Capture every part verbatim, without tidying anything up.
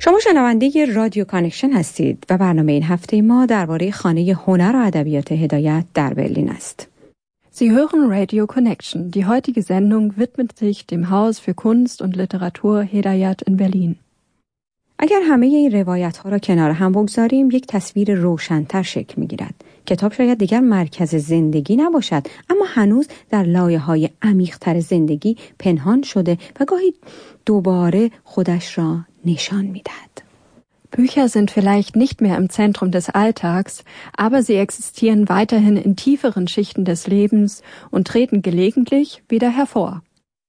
شما شنونده رادیو کانکشن هستید و برنامه این هفته ما درباره خانه هنر و ادبیات هدایت در برلین است. Sie hören Radio Connection. Die heutige Sendung widmet sich dem Haus für Kunst und Literatur Hedayat in Berlin. اگر همه این روایت‌ها را کنار هم بگذاریم، یک تصویر روشن‌تر شکل می‌گیرد. کتاب شاید دیگر مرکز زندگی نباشد، اما هنوز در لایه‌های عمیق‌تر زندگی پنهان شده و گاهی دوباره خودش را نشان می‌دهد. Bücher sind vielleicht nicht mehr im Zentrum des Alltags, aber sie existieren weiterhin in tieferen Schichten des Lebens und treten gelegentlich wieder hervor.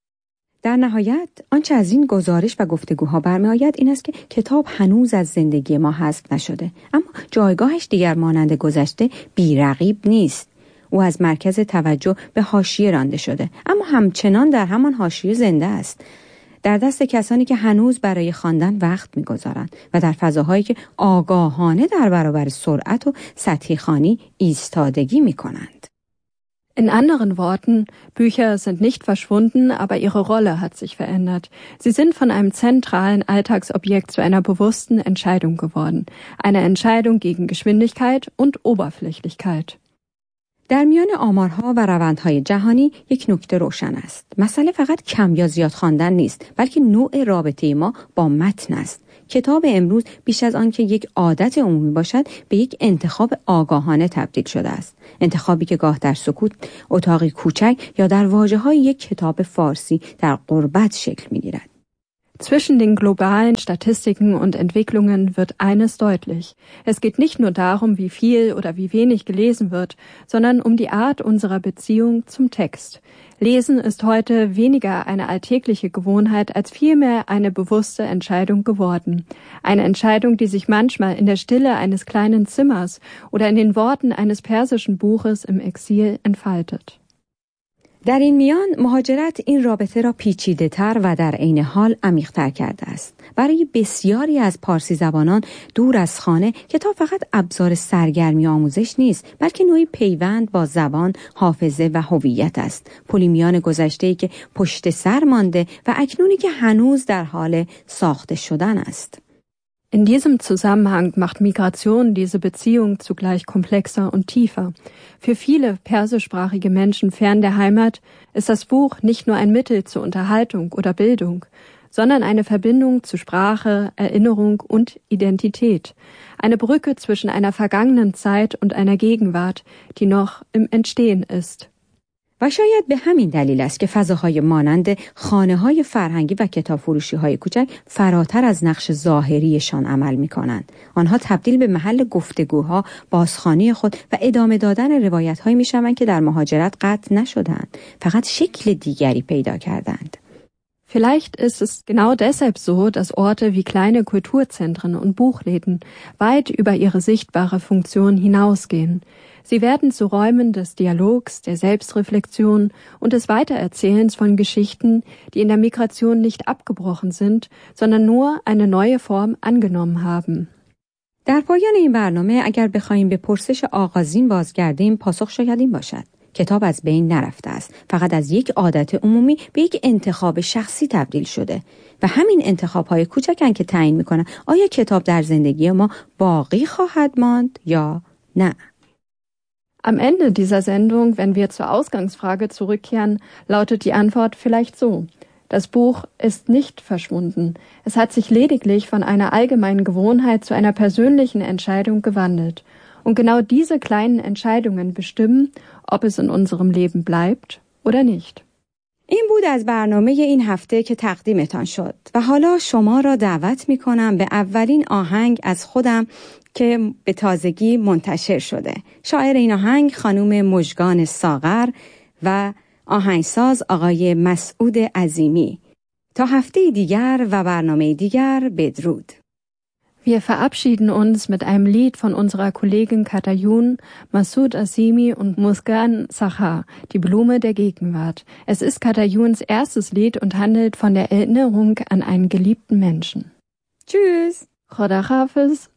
در نهایت آنچه از این گزارش و گفتگوها برمی‌آید این است که کتاب هنوز از زندگی ما حذف نشده، اما جایگاهش دیگر مانند گذشته بی‌رقیب نیست. او از مرکز توجه به حاشیه رانده شده، اما همچنان در همان حاشیه زنده است، در دست کسانی که هنوز برای خواندن وقت می‌گذارند و در فضاهایی که آگاهانه در برابر سرعت و سطحی خوانی ایستادگی می‌کنند. In anderen Worten, Bücher sind nicht verschwunden, aber ihre Rolle hat sich verändert. Sie sind von einem zentralen Alltagsobjekt zu einer bewussten Entscheidung geworden. Eine Entscheidung gegen Geschwindigkeit und Oberflächlichkeit. در میان آمارها و روندهای جهانی یک نکته روشن است. مسئله فقط کم یا زیاد خواندن نیست، بلکه نوع رابطه ما با متن است. کتاب امروز بیش از آن که یک عادت عمومی باشد، به یک انتخاب آگاهانه تبدیل شده است. انتخابی که گاه در سکوت، اتاقی کوچک یا در واژه‌های یک کتاب فارسی در غربت شکل می‌گیرد. Zwischen den globalen Statistiken und Entwicklungen wird eines deutlich. Es geht nicht nur darum, wie viel oder wie wenig gelesen wird, sondern um die Art unserer Beziehung zum Text. Lesen ist heute weniger eine alltägliche Gewohnheit als vielmehr eine bewusste Entscheidung geworden. Eine Entscheidung, die sich manchmal in der Stille eines kleinen Zimmers oder in den Worten eines persischen Buches im Exil entfaltet. در این میان مهاجرت این رابطه را پیچیده‌تر و در عین حال عمیق‌تر کرده است. برای بسیاری از پارسی زبانان دور از خانه کتاب فقط ابزار سرگرمی آموزش نیست، بلکه نوعی پیوند با زبان، حافظه و هویت است. پلی میان گذشته‌ای که پشت سر مانده و اکنونی که هنوز در حال ساخته شدن است. In diesem Zusammenhang macht Migration diese Beziehung zugleich komplexer und tiefer. Für viele persischsprachige Menschen fern der Heimat ist das Buch nicht nur ein Mittel zur Unterhaltung oder Bildung, sondern eine Verbindung zu Sprache, Erinnerung und Identität. Eine Brücke zwischen einer vergangenen Zeit und einer Gegenwart, die noch im Entstehen ist. و شاید به همین دلیل است که فضاهای مانند خانه‌های فرهنگی و کتابفروشی‌های کوچک فراتر از نقش ظاهریشان عمل می‌کنند. آنها تبدیل به محل گفتگوها، بازخوانی خود و ادامه دادن روایت‌هایی می‌شوند که در مهاجرت قطع نشدند، فقط شکل دیگری پیدا کردند. Vielleicht ist es genau deshalb so, dass Orte wie kleine Kulturzentren und Buchläden weit über ihre sichtbare Funktion hinausgehen. Sie werden zu Räumen des Dialogs, der Selbstreflexion und des Weitererzählens von Geschichten, die in der Migration nicht abgebrochen sind, sondern nur eine neue Form angenommen haben. در پایان این برنامه اگر بخوایم به پرسش آغازین بازگردیم، پاسخ شاید این باشد: کتاب از بین نرفته است، فقط از یک عادت عمومی به یک انتخاب شخصی تبدیل شده و همین انتخاب‌های کوچکن که تعیین می‌کنند آیا کتاب در زندگی ما باقی خواهد ماند یا نه. Am Ende dieser Sendung, wenn wir zur Ausgangsfrage zurückkehren, lautet die Antwort vielleicht so: Das Buch ist nicht verschwunden. Es hat sich lediglich von einer allgemeinen Gewohnheit zu einer persönlichen Entscheidung gewandelt. Und genau diese kleinen Entscheidungen bestimmen, ob es in unserem Leben bleibt oder nicht. این بود از برنامه این هفته که تقدیمتان شد و حالا شما را دعوت می کنم به اولین آهنگ از خودم که به تازگی منتشر شده. شاعر این آهنگ خانم مژگان ساغر و آهنگساز آقای مسعود عظیمی. تا هفته دیگر و برنامه دیگر بدرود. Wir verabschieden uns mit einem Lied von unserer Kollegin Katayun, Massoud Azimi und Muskan Sakhar, die Blume der Gegenwart. Es ist Katayuns erstes Lied und handelt von der Erinnerung an einen geliebten Menschen. Tschüss. Khoda Hafiz.